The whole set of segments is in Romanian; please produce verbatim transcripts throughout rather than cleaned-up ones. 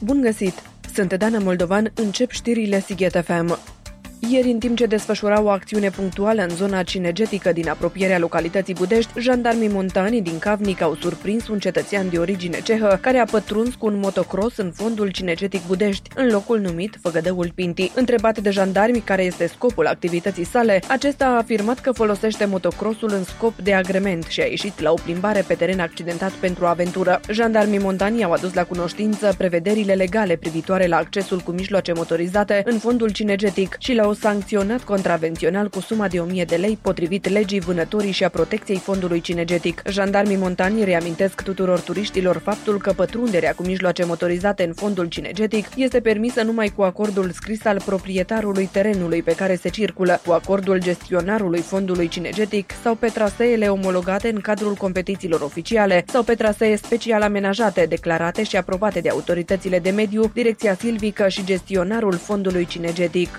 Bun găsit! Sunt Dana Moldovan, încep știrile Sighet F M. Ieri, în timp ce desfășurau o acțiune punctuală în zona cinegetică din apropierea localității Budești, jandarmii montani din Cavnic au surprins un cetățean de origine cehă care a pătruns cu un motocross în fondul cinegetic Budești, în locul numit Făgădăul Pintii. Întrebat de jandarmi care este scopul activității sale, acesta a afirmat că folosește motocrossul în scop de agrement și a ieșit la o plimbare pe teren accidentat pentru aventură. Jandarmii montani au adus la cunoștință prevederile legale privitoare la accesul cu mijloace motorizate în fondul cinegetic și l-au sancționat contravențional cu suma de o mie de lei, potrivit legii vânătorii și a protecției fondului cinegetic. Jandarmii montani reamintesc tuturor turiștilor faptul că pătrunderea cu mijloace motorizate în fondul cinegetic este permisă numai cu acordul scris al proprietarului terenului pe care se circulă, cu acordul gestionarului fondului cinegetic sau pe traseele omologate în cadrul competițiilor oficiale sau pe trasee special amenajate, declarate și aprobate de autoritățile de mediu, Direcția Silvică și gestionarul fondului cinegetic.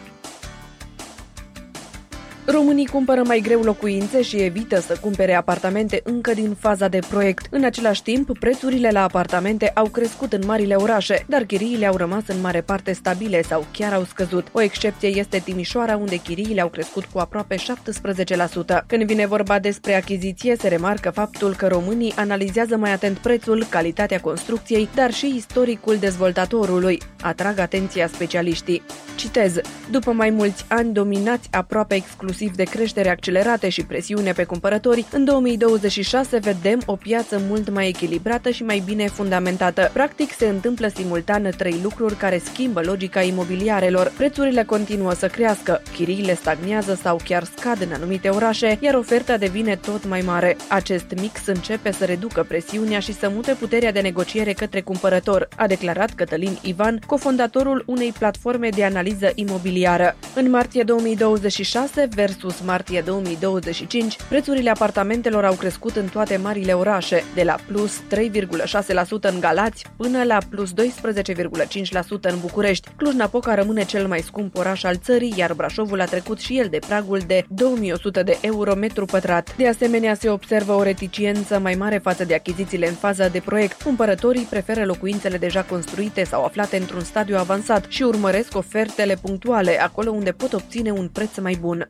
Românii cumpără mai greu locuințe și evită să cumpere apartamente încă din faza de proiect. În același timp, prețurile la apartamente au crescut în marile orașe, dar chiriile au rămas în mare parte stabile sau chiar au scăzut. O excepție este Timișoara, unde chiriile au crescut cu aproape șaptesprezece la sută. Când vine vorba despre achiziție, se remarcă faptul că românii analizează mai atent prețul, calitatea construcției, dar și istoricul dezvoltatorului. Atrag atenția specialiștii. Citez: după mai mulți ani dominați aproape exclusiv de creștere accelerate și presiune pe cumpărători, în două mii douăzeci și șase vedem o piață mult mai echilibrată și mai bine fundamentată. Practic se întâmplă simultan trei lucruri care schimbă logica imobiliarelor. Prețurile continuă să crească, chiriile stagnează sau chiar scad în anumite orașe, iar oferta devine tot mai mare. Acest mix începe să reducă presiunea și să mute puterea de negociere către cumpărător, a declarat Cătălin Ivan, cofondatorul unei platforme de analiză imobiliară. În martie două mii douăzeci și șase versus martie două mii douăzeci și cinci, prețurile apartamentelor au crescut în toate marile orașe, de la plus trei virgulă șase la sută în Galați până la plus doisprezece virgulă cinci la sută în București. Cluj-Napoca rămâne cel mai scump oraș al țării, iar Brașovul a trecut și el de pragul de două mii o sută de euro metru pătrat. De asemenea, se observă o reticiență mai mare față de achizițiile în fază de proiect. Cumpărătorii preferă locuințele deja construite sau aflate într-un stadiu avansat și urmăresc ofertele punctuale, acolo unde pot obține un preț mai bun.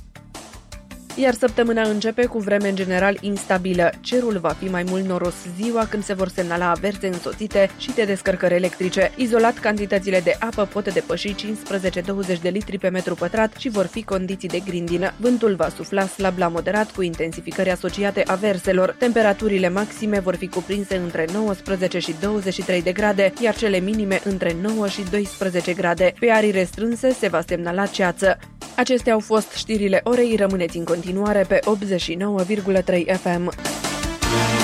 Iar săptămâna începe cu vreme în general instabilă. Cerul va fi mai mult noros ziua, când se vor semnala averse însoțite și de descărcări electrice. Izolat, cantitățile de apă pot depăși cincisprezece douăzeci de litri pe metru pătrat și vor fi condiții de grindină. Vântul va sufla slab la moderat, cu intensificări asociate averselor. Temperaturile maxime vor fi cuprinse între nouăsprezece și douăzeci și trei de grade, iar cele minime între nouă și doisprezece grade. Pe arii restrânse se va semnala ceață. Acestea au fost știrile orei, rămâneți în continuare pe optzeci și nouă virgulă trei F M.